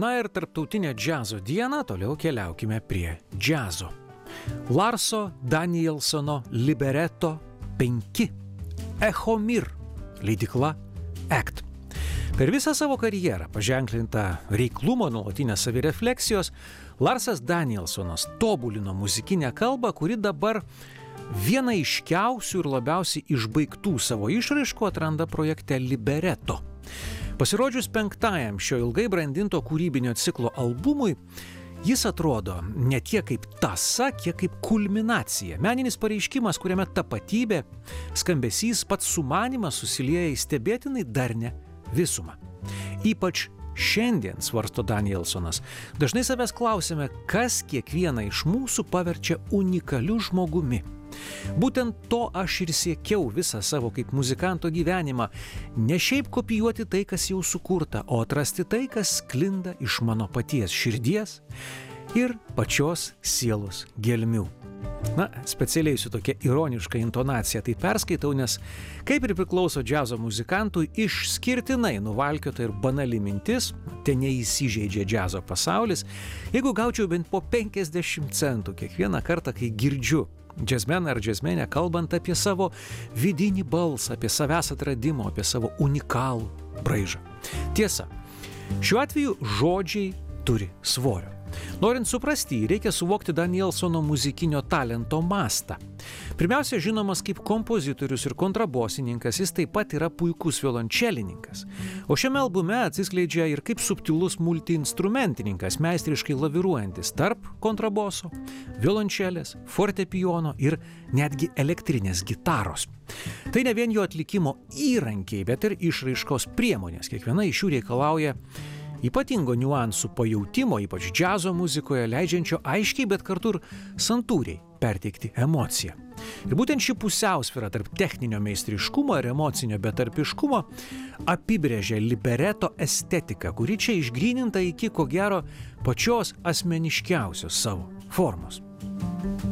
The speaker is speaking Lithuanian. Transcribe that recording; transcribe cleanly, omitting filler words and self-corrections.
Na ir tarptautinę džiazo dieną toliau keliaukime prie džiazo. Larso Danielsono libreto 5. Echo Mir. Leidykla ACT. Per visą savo karjerą paženklintą reiklumo nuolatinės savirefleksijos, Larsas Danielsonas tobulino muzikinę kalbą, kuri dabar viena iškiausių ir labiausiai išbaigtų savo išraiškų atranda projekte Libretto. Pasirodžius 5. šio ilgai brandinto kūrybinio ciklo albumui, jis atrodo ne tiek kaip tąsa, kiek kaip kulminacija. Meninis pareiškimas, kuriame tapatybė, skambesys, pats sumanymas susilieja į stebėtinai darnią visumą. Ypač šiandien, svarsto Danielsonas, dažnai savęs klausime, kas kiekvieną iš mūsų paverčia unikaliu žmogumi. Būtent to aš ir siekiau visą savo kaip muzikanto gyvenimą, ne šiaip kopijuoti tai, kas jau sukurta, o atrasti tai, kas sklinda iš mano paties širdies ir pačios sielos gelmių. Na, specialiai su tokia ironiška intonacija tai perskaitau, nes kaip ir priklauso džiazo muzikantui, išskirtinai nuvalkiota ir banali mintis, te neįsižeidžia džiazo pasaulis, jeigu gaučiau bent po 50 centų kiekvieną kartą, kai girdžiu džiazmeną ar džiazmenę kalbant apie savo vidinį balsą, apie savęs atradimo, apie savo unikalų braižą. Tiesa, šiuo atveju žodžiai turi svorio. Norint suprasti, reikia suvokti Danielsono muzikinio talento mastą. Pirmiausia, žinomas kaip kompozitorius ir kontrabosininkas, jis taip pat yra puikus violončelininkas. O šiame albume atsiskleidžia ir kaip subtilus multiinstrumentininkas, meistriškai laviruojantis tarp kontraboso, violončelės, fortepijono ir netgi elektrinės gitaros. Tai ne vien jo atlikimo įrankiai, bet ir išraiškos priemonės. Kiekviena iš jų reikalauja ypatingo niuansų pajautimo, ypač džiazo muzikoje, leidžiančio aiškiai, bet kartu ir santūriai perteikti emociją. Ir būtent ši pusiausvyra tarp techninio meistriškumo ir emocinio betarpiškumo apibrėžia libreto estetiką, kuri čia išgryninta iki ko gero pačios asmeniškiausios savo formos.